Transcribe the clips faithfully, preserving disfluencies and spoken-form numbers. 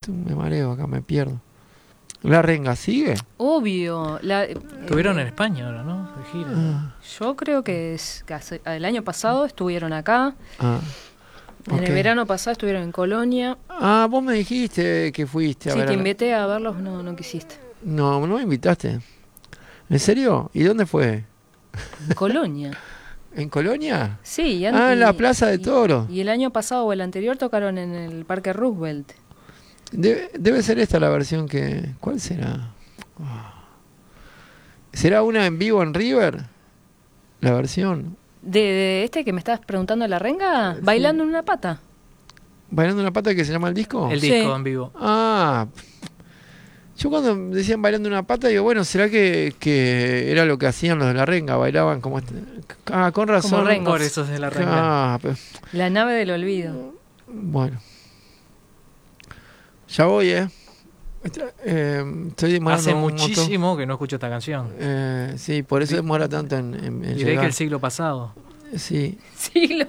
me mareo acá, me pierdo. ¿La renga sigue? Obvio. La, Estuvieron eh, en España ahora, ¿no? De gira. Ah, yo creo que, es, que hace- el año pasado estuvieron acá. ah, En ok. el verano pasado estuvieron en Colonia. Ah, vos me dijiste que fuiste a Sí, ver te a la- invité a verlos, no, no quisiste. No, no me invitaste. ¿En serio? ¿Y dónde fue? En Colonia. ¿En Colonia? Sí, y an- Ah, en y- la Plaza de y- Toros. Y el año pasado o el anterior tocaron en el Parque Roosevelt. Debe, debe ser esta la versión que... ¿Cuál será? Ah. ¿Será una en vivo en River? La versión. De, de este que me estás preguntando, la renga, Sí. bailando en una pata. ¿Bailando una pata que se llama el disco? El Sí. disco en vivo. Ah, yo cuando decían bailando una pata, digo, bueno, ¿será que, que era lo que hacían los de la renga? Bailaban como... Este... Ah, con razón. Como rengos. Por eso es de la renga. Ah, pero- La nave del olvido. bueno. Ya voy, ¿eh? Est- eh, estoy demorando Hace un montón. muchísimo que no escucho esta canción. Eh, sí, por eso demora tanto en, en, en Diré llegar. que el siglo pasado. Sí, Siglo.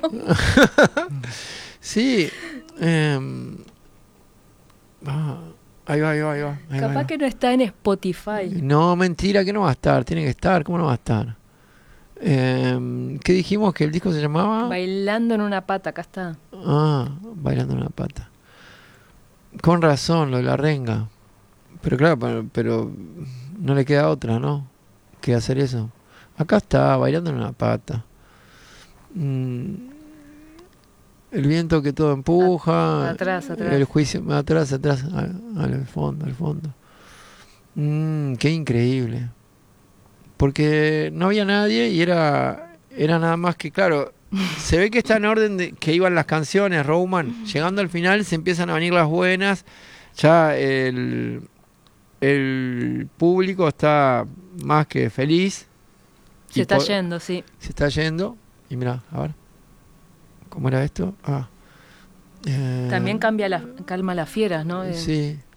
sí. eh, ah, ahí va, ahí va, ahí va. ahí va, Capaz ahí que no está en Spotify. va. No, mentira, que no va a estar. Tiene que estar. ¿Cómo no va a estar? Eh, ¿Qué dijimos que el disco se llamaba? Bailando en una pata, acá está. Ah, bailando una pata. Con razón, lo de la renga. Pero claro, pero, pero no le queda otra, ¿no? Que hacer eso. Acá está, bailando en una pata. Mm, el viento que todo empuja. A- atrás, atrás. El juicio, atrás, atrás, al, al fondo, al fondo. Mm, qué increíble. Porque no había nadie y era, era nada más que, claro, se ve que está en orden de que iban las canciones, Roman. Llegando al final se empiezan a venir las buenas. Ya el, el público está más que feliz. Se Y está po- yendo, sí. Se está yendo. Y mira, a ver. ¿Cómo era esto? Ah. Eh, También cambia la, calma las fieras, ¿no? Eh, Sí.